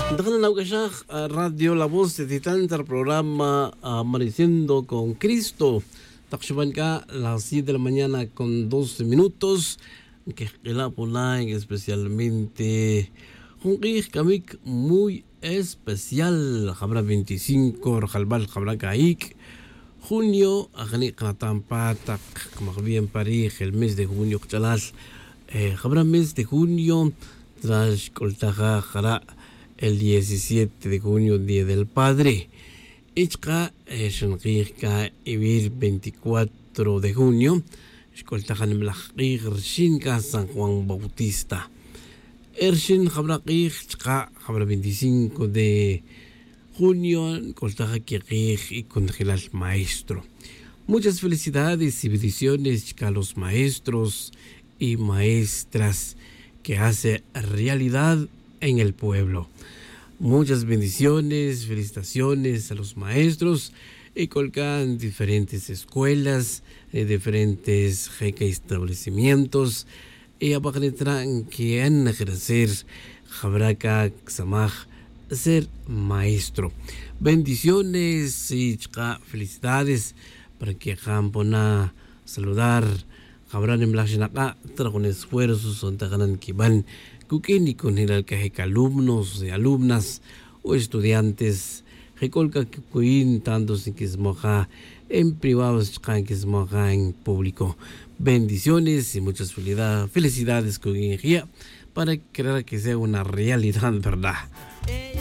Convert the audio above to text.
Dejando la radio La Voz de Titán, el programa Amaneciendo con Cristo. Takshubanka, las 7 de la mañana con 12 minutos. Que la ponen especialmente un kamik muy especial. Habrá 25, Rajalbal, habrá Kaik. Junio, Agani Kanatampa, Tak, como bien París, el mes de junio, Chalas. Habrá mes de junio, tras Coltaja, Jara. El 17 de junio, Día del Padre. Ichka, Shanqika, Ibir, 24 de junio. Escoltajan Mlaqir, Shinka, San Juan Bautista. Ershin, Jabraqir, Chka, Jabra 25 de junio. Coltaja Kikir y Congelal Maestro. Muchas felicidades y bendiciones a los maestros y maestras que hace realidad en el pueblo. Muchas bendiciones, felicitaciones a los maestros y colgan diferentes escuelas, diferentes establecimientos y abacanetran que han ejercer Jabraca Xamaj ser maestro. Bendiciones y felicidades para que Jampona saludar Jabran en Blashinaka con esfuerzos son taganan que van Kukini con el que alumnos y alumnas o estudiantes recolca que cuin tanto sin que se moja en privados que se moja en público. Bendiciones y muchas felicidades con energía para crear que sea una realidad, ¿verdad?